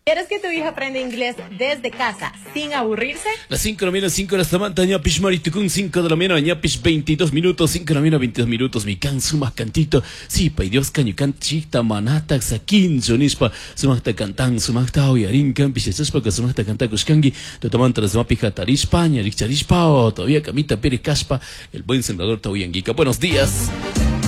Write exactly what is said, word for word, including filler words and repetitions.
¿Quieres que tu hija aprenda inglés desde casa sin aburrirse? Las cinco de la mañana, cinco de la samanta, ñapish maritukun, cinco de la mañana, ñapish veintidós minutos, cinco de la mañana, veintidós minutos, mi can sumas cantito, sí, pa Dios cañucan chita manata, saquin, sonispa, sumacta cantan, sumacta oyarin, campish, esaspa, que sumacta canta cuscangi, totamanta las mapija tarispa, ñaricharishpa, o todavía camita pere caspa, el buen sembrador tauyanguica. Buenos días.